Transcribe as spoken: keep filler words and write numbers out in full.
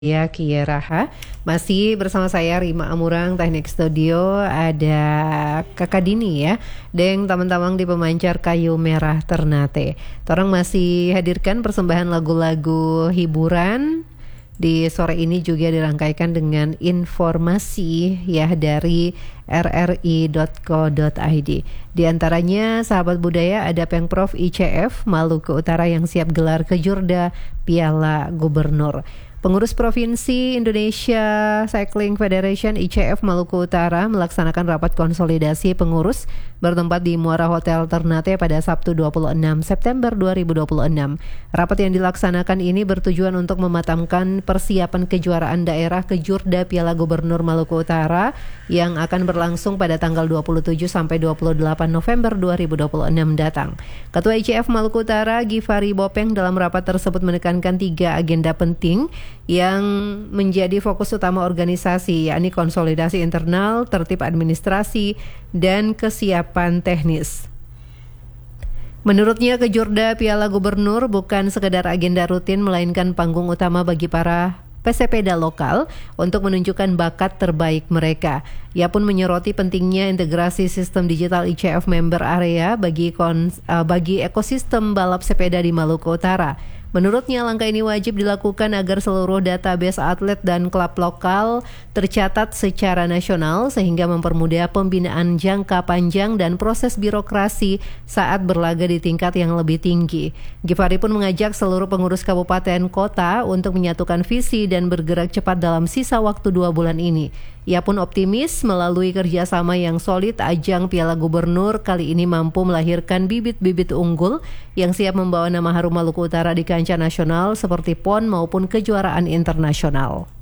Ya, Kieraha. Masih bersama saya Rima Amurang, teknik studio ada Kakak Dini ya, dan teman-teman di pemancar kayu merah Ternate. Torang masih hadirkan persembahan lagu-lagu hiburan. Di sore ini juga dirangkaikan dengan informasi ya dari r r i dot co dot i d. Di antaranya sahabat budaya ada Pengprov I C F Maluku Utara yang siap gelar kejurda Piala Gubernur. Pengurus Provinsi Indonesia Cycling Federation I C F Maluku Utara melaksanakan rapat konsolidasi pengurus bertempat di Muara Hotel Ternate pada Sabtu dua puluh enam September dua ribu dua puluh enam. Rapat yang dilaksanakan ini bertujuan untuk mematangkan persiapan kejuaraan daerah kejurda Piala Gubernur Maluku Utara yang akan berlangsung pada tanggal dua puluh tujuh sampai dua puluh delapan November dua ribu dua puluh enam datang. Ketua I C F Maluku Utara Givari Bopeng dalam rapat tersebut menekankan tiga agenda penting yang menjadi fokus utama organisasi, yakni konsolidasi internal, tertib administrasi, dan kesiapan teknis. Menurutnya kejurda Piala Gubernur bukan sekedar agenda rutin melainkan panggung utama bagi para pesepeda lokal untuk menunjukkan bakat terbaik mereka. Ia pun menyoroti pentingnya integrasi sistem digital I C F member area bagi, kons, uh, bagi ekosistem balap sepeda di Maluku Utara. Menurutnya langkah ini wajib dilakukan agar seluruh database atlet dan klub lokal tercatat secara nasional sehingga mempermudah pembinaan jangka panjang dan proses birokrasi saat berlaga di tingkat yang lebih tinggi. Givari pun mengajak seluruh pengurus kabupaten kota untuk menyatukan visi dan bergerak cepat dalam sisa waktu dua bulan ini. Ia pun optimis melalui kerjasama yang solid ajang Piala Gubernur kali ini mampu melahirkan bibit-bibit unggul yang siap membawa nama harum Maluku Utara di kancah nasional seperti P O N maupun kejuaraan internasional.